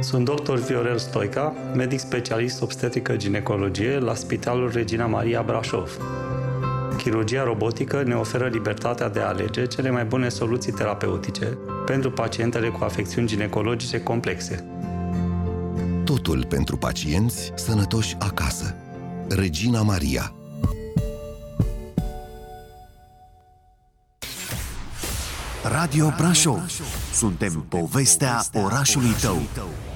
Sunt dr. Viorel Stoica, medic specialist obstetrică-ginecologie la Spitalul Regina Maria Brașov. Chirurgia robotică ne oferă libertatea de a alege cele mai bune soluții terapeutice pentru pacientele cu afecțiuni ginecologice complexe. Totul pentru pacienți sănătoși acasă. Regina Maria. Radio Brașov. Suntem povestea orașului tău.